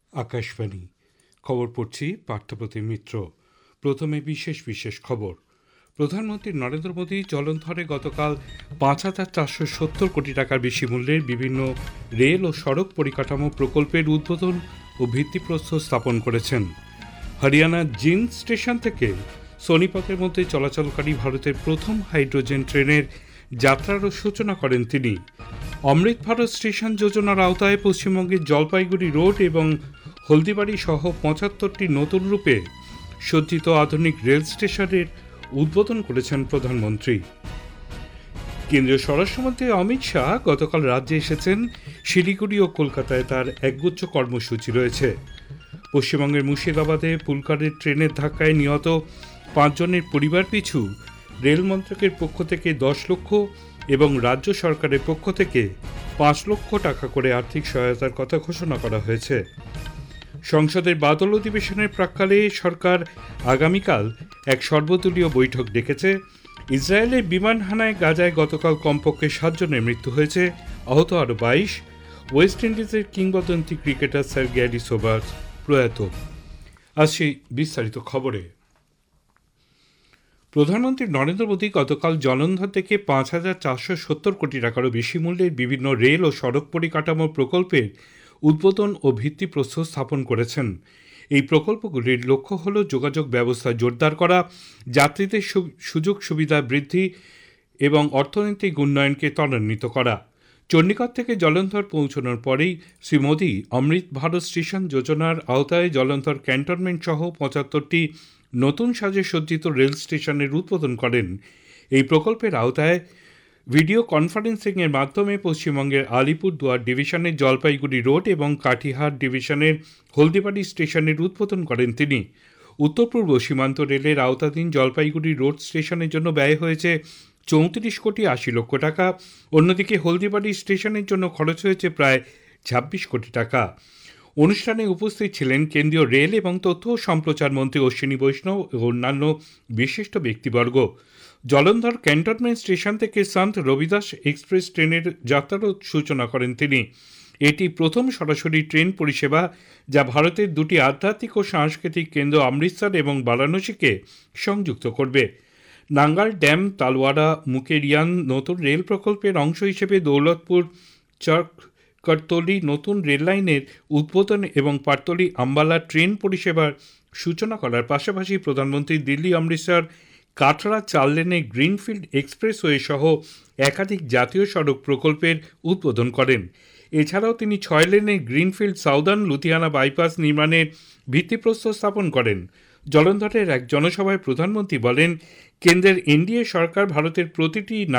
আকাশবাণী খবর পড়ছি পার্থপ্রতিম মিত্র। প্রথমে বিশেষ খবর। প্রধানমন্ত্রী নরেন্দ্র মোদী জলন্ধরে গতকাল ৫,৪৭০ কোটি টাকার বেশি মূল্যের বিভিন্ন রেল ও সড়ক পরিকাঠামো প্রকল্পের উদ্বোধন ও ভিত্তিপ্রস্তর স্থাপন করেছেন। হরিয়ানার জিন্দ স্টেশন থেকে সোনিপতের মধ্যে চলাচলকারী ভারতের প্রথম হাইড্রোজেন ট্রেনের যাত্রারও সূচনা করেন তিনি। অমৃত ভারত স্টেশন যোজনার আওতায় পশ্চিমবঙ্গের জলপাইগুড়ি রোড এবং হলদিবাড়ি সহ ৭৫টি নতুন রূপে সজ্জিত আধুনিক রেল স্টেশনের উদ্বোধন করেছেন প্রধানমন্ত্রী। কেন্দ্রীয় স্বরাষ্ট্রমন্ত্রী অমিত শাহ গতকাল রাজ্যে এসেছেন। শিলিগুড়ি ও কলকাতায় তার একগুচ্ছ কর্মসূচি রয়েছে। পশ্চিমবঙ্গের মুর্শিদাবাদে পুলকারের ট্রেনের ধাক্কায় নিহত ৫ জনের পরিবার পিছু রেল মন্ত্রকের পক্ষ থেকে ১০ লক্ষ এবং রাজ্য সরকারের পক্ষ থেকে ৫ লক্ষ টাকা করে আর্থিক সহায়তার কথা ঘোষণা করা হয়েছে। সংসদের বাদল অধিবেশনের প্রাক্কালে সরকার আগামীকাল এক সর্বদলীয় বৈঠক ডেকেছে। ইসরায়েলের বিমান হানায় গাজায় গতকাল কমপক্ষে ৭ জনের মৃত্যু হয়েছে, আহত আরও ২২। ওয়েস্ট ইন্ডিজের কিংবদন্তি ক্রিকেটার স্যার গ্যারি সোবার্স প্রয়াত। আসছি বিস্তারিত খবরে। প্রধানমন্ত্রী নরেন্দ্র মোদী গতকাল জলন্ধর থেকে ৫,৪৭০ কোটি টাকারও বেশি মূল্যের বিভিন্ন রেল ও সড়ক পরিকাঠামো প্রকল্পের উদ্বোধন ও ভিত্তিপ্রস্তর স্থাপন করেছেন। এই প্রকল্পগুলির লক্ষ্য হল যোগাযোগ ব্যবস্থা জোরদার করা, যাত্রীদের সুযোগ সুবিধা বৃদ্ধি এবং অর্থনৈতিক উন্নয়নকে ত্বরান্বিত করা। চণ্ডীগড় থেকে জলন্ধর পৌঁছানোর পরেই শ্রী মোদী অমৃত ভারত স্টেশন যোজনার আওতায় জলন্ধর ক্যান্টনমেন্ট সহ ৭৫টি নতুন সাজে সজ্জিত রেল স্টেশনের উদ্বোধন করেন। এই প্রকল্পের আওতায় ভিডিও কনফারেন্সিংয়ের মাধ্যমে পশ্চিমবঙ্গের আলিপুরদুয়ার ডিভিশনের জলপাইগুড়ি রোড এবং কাটিহার ডিভিশনের হলদিবাড়ি স্টেশনের উদ্বোধন করেন তিনি। উত্তর পূর্ব সীমান্ত রেলের আওতাধীন জলপাইগুড়ি রোড স্টেশনের জন্য ব্যয় হয়েছে ৩৪ কোটি ৮০ লক্ষ টাকা। অন্যদিকে হলদিবাড়ি স্টেশনের জন্য খরচ হয়েছে প্রায় ২৬ কোটি টাকা। অনুষ্ঠানে উপস্থিত ছিলেন কেন্দ্রীয় রেল এবং তথ্য ও সম্প্রচার মন্ত্রী অশ্বিনী বৈষ্ণব ও অন্যান্য বিশিষ্ট ব্যক্তিবর্গ। জলন্ধর ক্যান্টনমেন্ট স্টেশন থেকে সন্ত রবিদাস এক্সপ্রেস ট্রেনের যাত্রারও সূচনা করেন তিনি। এটি প্রথম সরাসরি ট্রেন পরিষেবা যা ভারতের দুটি আধ্যাত্মিক ও সাংস্কৃতিক কেন্দ্র অমৃতসর এবং বারাণসীকে সংযুক্ত করবে। নাঙ্গাল ড্যাম তালওয়ারা মুকেরিয়ান নতুন রেল প্রকল্পের অংশ হিসেবে দৌলতপুর চক করতলি নতুন রেললাইনের উদ্বোধন এবং পাটতলি আম্বালা ট্রেন পরিষেবার সূচনা করার পাশাপাশি প্রধানমন্ত্রী দিল্লি অমৃতসর কাটরা ৪ লেনে গ্রিনফিল্ড এক্সপ্রেসওয়ে সহ একাধিক জাতীয় সড়ক প্রকল্পের উদ্বোধন করেন। এছাড়াও তিনি ৬ লেনের গ্রিনফিল্ড সাউদার্ন লুধিয়ানা বাইপাস নির্মাণের ভিত্তিপ্রস্তর স্থাপন করেন। জলন্ধরের এক জনসভায় প্রধানমন্ত্রী বলেন, কেন্দ্রের এনডিএ সরকার ভারতের প্রতিটি